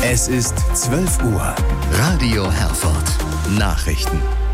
Es ist 12 Uhr. Radio Herford. Nachrichten.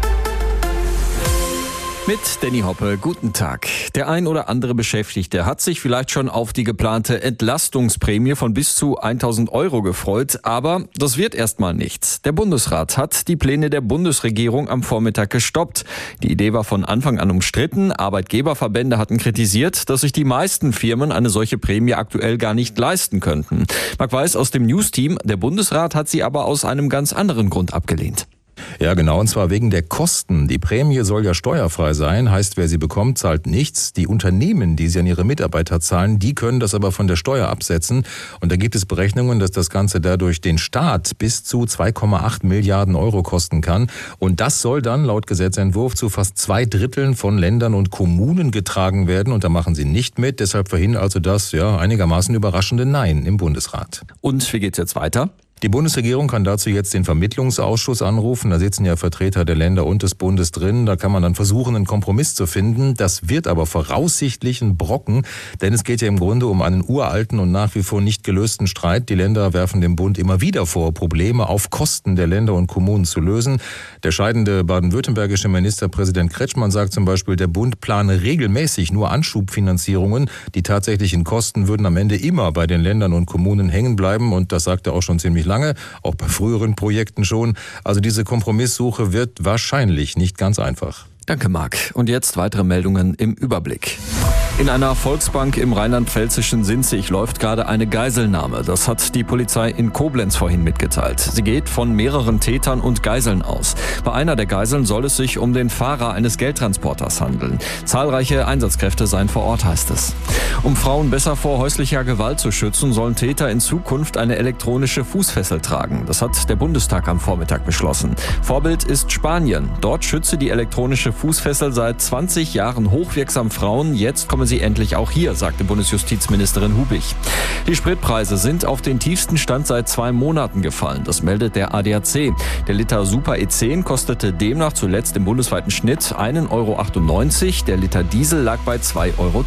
Mit Danny Hoppe, guten Tag. Der ein oder andere Beschäftigte hat sich vielleicht schon auf die geplante Entlastungsprämie von bis zu 1.000 Euro gefreut, aber das wird erstmal nichts. Der Bundesrat hat die Pläne der Bundesregierung am Vormittag gestoppt. Die Idee war von Anfang an umstritten. Arbeitgeberverbände hatten kritisiert, dass sich die meisten Firmen eine solche Prämie aktuell gar nicht leisten könnten. Marc Weiß aus dem News-Team, der Bundesrat hat sie aber aus einem ganz anderen Grund abgelehnt. Ja, genau, und zwar wegen der Kosten. Die Prämie soll ja steuerfrei sein, heißt, wer sie bekommt, zahlt nichts. Die Unternehmen, die sie an ihre Mitarbeiter zahlen, die können das aber von der Steuer absetzen. Und da gibt es Berechnungen, dass das Ganze dadurch den Staat bis zu 2,8 Milliarden Euro kosten kann. Und das soll dann laut Gesetzentwurf zu fast 2/3 von Ländern und Kommunen getragen werden. Und da machen sie nicht mit. Deshalb verhindert also das einigermaßen überraschende Nein im Bundesrat. Und wie geht's jetzt weiter? Die Bundesregierung kann dazu jetzt den Vermittlungsausschuss anrufen. Da sitzen ja Vertreter der Länder und des Bundes drin. Da kann man dann versuchen, einen Kompromiss zu finden. Das wird aber voraussichtlich ein Brocken, denn es geht ja im Grunde um einen uralten und nach wie vor nicht gelösten Streit. Die Länder werfen dem Bund immer wieder vor, Probleme auf Kosten der Länder und Kommunen zu lösen. Der scheidende baden-württembergische Ministerpräsident Kretschmann sagt zum Beispiel, der Bund plane regelmäßig nur Anschubfinanzierungen. Die tatsächlichen Kosten würden am Ende immer bei den Ländern und Kommunen hängen bleiben. Und das sagt er auch schon ziemlich lange, auch bei früheren Projekten schon. Also diese Kompromisssuche wird wahrscheinlich nicht ganz einfach. Danke, Marc. Und jetzt weitere Meldungen im Überblick. In einer Volksbank im rheinland-pfälzischen Sinzig läuft gerade eine Geiselnahme. Das hat die Polizei in Koblenz vorhin mitgeteilt. Sie geht von mehreren Tätern und Geiseln aus. Bei einer der Geiseln soll es sich um den Fahrer eines Geldtransporters handeln. Zahlreiche Einsatzkräfte seien vor Ort, heißt es. Um Frauen besser vor häuslicher Gewalt zu schützen, sollen Täter in Zukunft eine elektronische Fußfessel tragen. Das hat der Bundestag am Vormittag beschlossen. Vorbild ist Spanien. Dort schütze die elektronische Fußfessel seit 20 Jahren hochwirksam Frauen. Jetzt kommen sie endlich auch hier, sagte Bundesjustizministerin Hubich. Die Spritpreise sind auf den tiefsten Stand seit 2 Monaten gefallen. Das meldet der ADAC. Der Liter Super E10 kostete demnach zuletzt im bundesweiten Schnitt 1,98 Euro. Der Liter Diesel lag bei 2,02 Euro.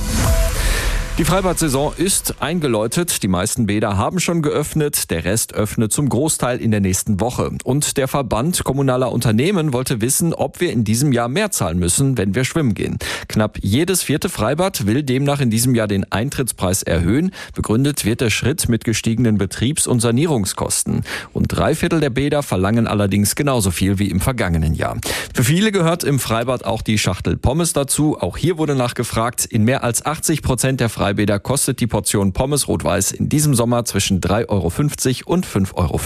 Die Freibad-Saison ist eingeläutet. Die meisten Bäder haben schon geöffnet. Der Rest öffnet zum Großteil in der nächsten Woche. Und der Verband kommunaler Unternehmen wollte wissen, ob wir in diesem Jahr mehr zahlen müssen, wenn wir schwimmen gehen. Knapp jedes 4. Freibad will demnach in diesem Jahr den Eintrittspreis erhöhen. Begründet wird der Schritt mit gestiegenen Betriebs- und Sanierungskosten. Und 3/4 der Bäder verlangen allerdings genauso viel wie im vergangenen Jahr. Für viele gehört im Freibad auch die Schachtel Pommes dazu. Auch hier wurde nachgefragt. In mehr als 80% der Freibäder kostet die Portion Pommes Rot-Weiß in diesem Sommer zwischen 3,50 Euro und 5,50 Euro.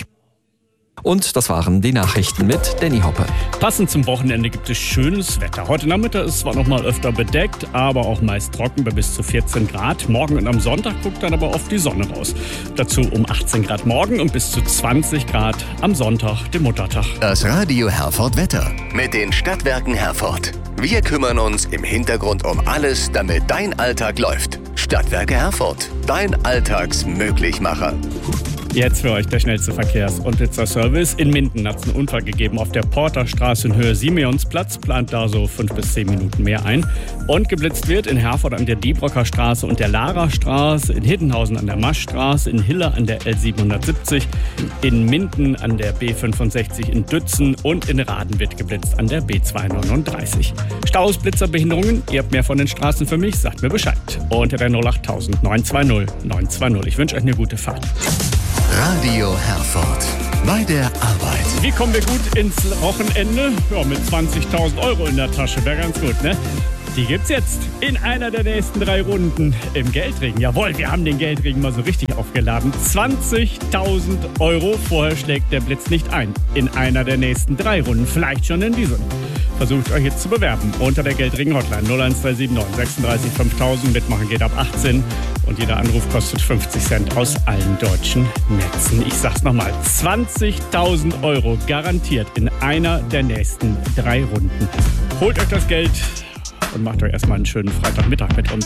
Und das waren die Nachrichten mit Danny Hoppe. Passend zum Wochenende gibt es schönes Wetter. Heute Nachmittag ist zwar noch mal öfter bedeckt, aber auch meist trocken bei bis zu 14 Grad. Morgen und am Sonntag guckt dann aber oft die Sonne raus. Dazu um 18 Grad morgen und bis zu 20 Grad am Sonntag, dem Muttertag. Das Radio Herford Wetter mit den Stadtwerken Herford. Wir kümmern uns im Hintergrund um alles, damit dein Alltag läuft. Stadtwerke Herford, dein Alltagsmöglichmacher. Jetzt für euch der schnellste Verkehrs- und Blitzerservice. In Minden hat es einen Unfall gegeben auf der Porterstraße in Höhe Simeonsplatz. Plant da so 5 bis 10 Minuten mehr ein. Und geblitzt wird in Herford an der Diebrocker Straße und der Larastraße, in Hiddenhausen an der Maschstraße, in Hiller an der L770, in Minden an der B65 in Dützen und in Raden wird geblitzt an der B239. Staus, Blitzer, Behinderungen, ihr habt mehr von den Straßen für mich, sagt mir Bescheid. Unter der 08000 920 920. Ich wünsche euch eine gute Fahrt. Radio Herford. Bei der Arbeit. Wie kommen wir gut ins Wochenende? Ja, mit 20.000 Euro in der Tasche. Wäre ganz gut, ne? Die gibt's jetzt in einer der nächsten 3 Runden im Geldregen. Jawohl, wir haben den Geldregen mal so richtig aufgeladen. 20.000 Euro. Vorher schlägt der Blitz nicht ein. In einer der nächsten 3 Runden. Vielleicht schon in dieser. Versucht euch jetzt zu bewerben unter der Geldregen-Hotline 01279 36 5000. Mitmachen geht ab 18 und jeder Anruf kostet 50 Cent aus allen deutschen Netzen. Ich sag's nochmal, 20.000 Euro garantiert in einer der nächsten 3 Runden. Holt euch das Geld und macht euch erstmal einen schönen Freitagmittag mit uns.